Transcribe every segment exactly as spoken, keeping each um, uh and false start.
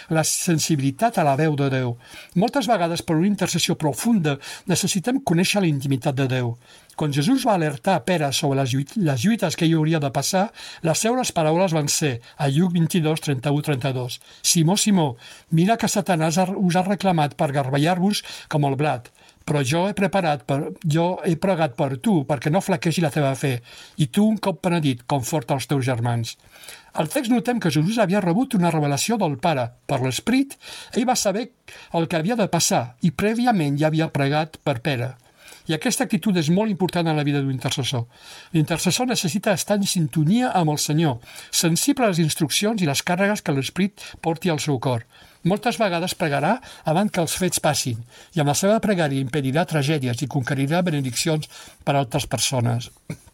la sensibilitat a la veu de Déu. Moltes vegades, per una intercessió profunda, necessitem conèixer la intimitat de Déu. Quan Jesús va alertar Pere sobre les, lluit les lluites que ell hauria de passar, les seves paraules van ser, a Lluc vint-i-dos, trenta-u trenta-dos, Simó, Simó, mira que Satanàs us ha reclamat per garballar-vos com el blat, però jo he preparat, per, jo he pregat per tu perquè no flaquegi la teva fe, i tu un cop penedit conforta els teus germans. Al text notem que Jesús havia rebut una revelació del Pare. Per l'Esperit, ell va saber el que havia de passar i prèviament ja havia pregat per Pere. I aquesta actitud és molt important en la vida d'un intercessor. L'intercessor necessita estar en sintonia amb el Senyor, sensible a les instruccions i les càrregues que l'Esperit porti al seu cor. Moltes vegades pregarà abans que els fets passin i amb la seva pregària impedirà tragèdies i conquerirà benediccions per a altres persones.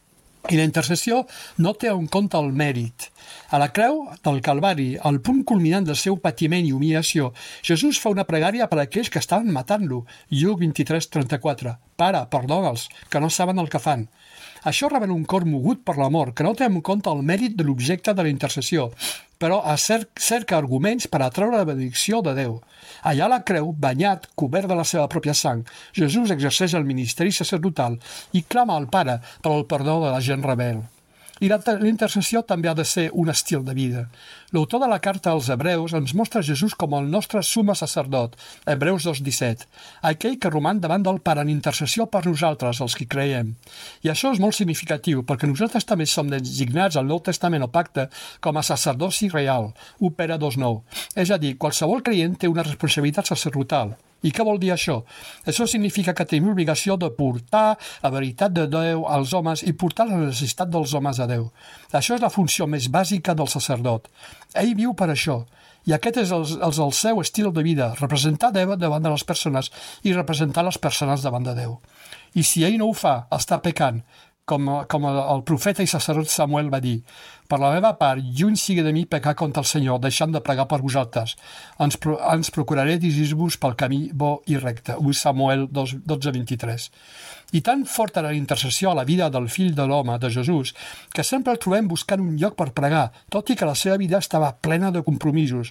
I la intercessió no té en compte el mèrit. A la creu del Calvari, al punt culminant del seu patiment i humiliació, Jesús fa una pregària per a aquells que estaven matant-lo. Lluc vint-i-tres, trenta-quatre. Pare, perdona'ls, que no saben el que fan. Això revela un cor mogut per l'amor, que no té en compte el mèrit de l'objecte de la intercessió, però cerca arguments per atreure la benedicció de Déu. Allà a la creu, banyat, cobert de la seva pròpia sang, Jesús exerceix el ministeri sacerdotal i clama al Pare per al perdó de la gent rebel. I la intercessió també ha de ser un estil de vida. L'autor de la carta als Hebreus ens mostra Jesús com el nostre summe sacerdot, Hebreus dos disset, aquell que roman davant del Pare en intercessió per nosaltres, els que creiem. I això és molt significatiu, perquè nosaltres també som designats al Nou Testament o Pacte com a sacerdoci real, u Pere dos nou. És a dir, qualsevol creient té una responsabilitat sacerdotal. I què vol dir això? Això significa que tenim l'obligació de portar la veritat de Déu als homes i portar la necessitat dels homes a Déu. Això és la funció més bàsica del sacerdot. Ell viu per això. I aquest és el, el, el seu estil de vida, representar Déu davant de les persones i representar les persones davant de Déu. I si ell no ho fa, està pecant, com, com el profeta i sacerdot Samuel va dir. Per la meva part, lluny sigui de mi pecar contra el Senyor, deixant de pregar per vosaltres. Ens, pro, ens procuraré dirigir-vos pel camí bo i recte. u Samuel dotze vint-i-tres. I tan forta era la intercessió a la vida del fill de l'home, de Jesús, que sempre el trobem buscant un lloc per pregar, tot i que la seva vida estava plena de compromisos.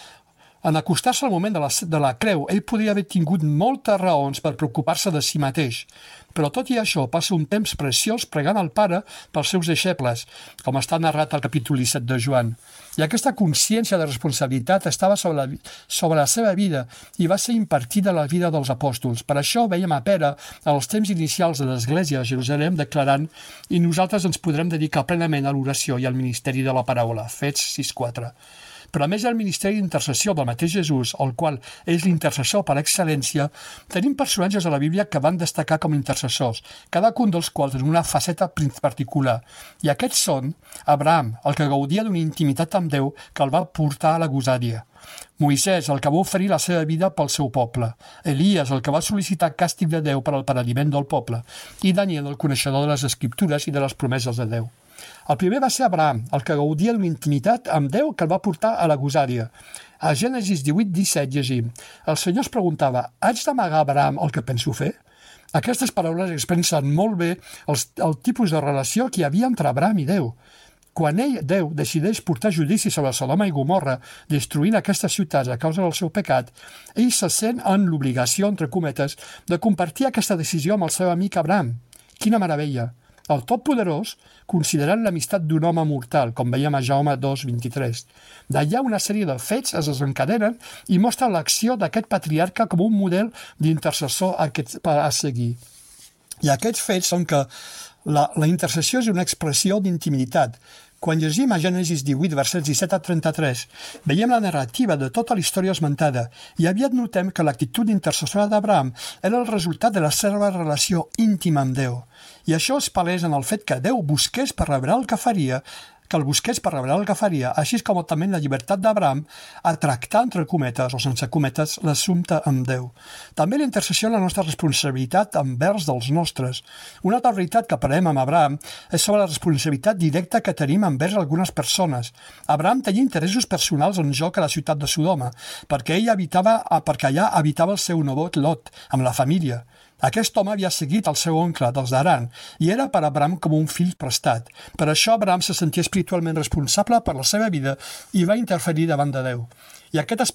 En acostar-se al moment de la, de la creu, ell podria haver tingut moltes raons per preocupar-se de si mateix, però tot i això passa un temps preciós pregant al Pare pels seus deixebles, com està narrat al capítol disset de Joan. I aquesta consciència de responsabilitat estava sobre la, sobre la seva vida i va ser impartida a la vida dels apòstols. Per això veiem a Pere als temps inicials de l'Església de Jerusalem declarant i nosaltres ens podrem dedicar plenament a l'oració i al ministeri de la paraula. Fets sis quatre. Però a més del ministeri d'intercessió del mateix Jesús, el qual és l'intercessor per excel·lència, tenim personatges a la Bíblia que van destacar com intercessors, cadascun dels quals en una faceta particular. I aquests són Abraham, el que gaudia d'una intimitat amb Déu que el va portar a la gosària. Moisès, el que va oferir la seva vida pel seu poble. Elies, el que va sol·licitar càstig de Déu per al penediment del poble. I Daniel, el coneixedor de les Escriptures i de les promeses de Déu. El primer va ser Abraham, el que gaudia d'una intimitat amb Déu que el va portar a la gosària. A Gènesis divuit disset llegim: el Senyor es preguntava, haig d'amagar a Abraham el que penso fer? Aquestes paraules expressen molt bé el, el tipus de relació que hi havia entre Abraham i Déu. Quan ell, Déu, decideix portar judici sobre Sodoma i Gomorra, destruint aquestes ciutats a causa del seu pecat, ell se sent en l'obligació, entre cometes, de compartir aquesta decisió amb el seu amic Abraham. Quina meravella! El Totpoderós, considerant l'amistat d'un home mortal, com veiem a Jaume dos vint-i-tres. D'allà una sèrie de fets es desencadenen i mostren l'acció d'aquest patriarca com un model d'intercessor a, a seguir. I aquests fets són que la, la intercessió és una expressió d'intimitat. Quan llegim a Gènesis divuit, versets disset a trenta-tres, veiem la narrativa de tota la història esmentada i aviat notem que l'actitud intercessora d'Abraham era el resultat de la seva relació íntima amb Déu. I això es palès en el fet que Déu busqués per revelar el que faria, que el busqués per revelar el que faria, així com també la llibertat d'Abraham a tractar, entre cometes o sense cometes, l'assumpte amb Déu. També la intercessió és la nostra responsabilitat envers dels nostres. Una altra veritat que aparem amb Abraham és sobre la responsabilitat directa que tenim envers algunes persones. Abraham tenia interessos personals en joc a la ciutat de Sodoma, perquè ell habitava, perquè allà habitava el seu nebot Lot, amb la família. Aquest home havia seguit el seu oncle dels d'Aran i era per Abraham com un fill prestat. Per això Abraham se sentia espiritualment responsable per la seva vida i va interferir davant de Déu. I aquest